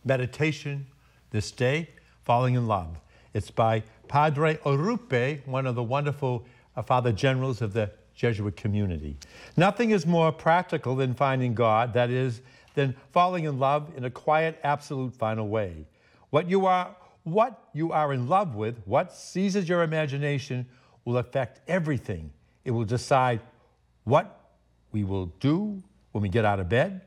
meditation this day, Falling in Love. It's by Padre Orupe, one of the wonderful Father Generals of the Jesuit community. Nothing is more practical than finding God, that is, than falling in love in a quiet, absolute, final way. What you are in love with, what seizes your imagination, will affect everything. It will decide what we will do when we get out of bed,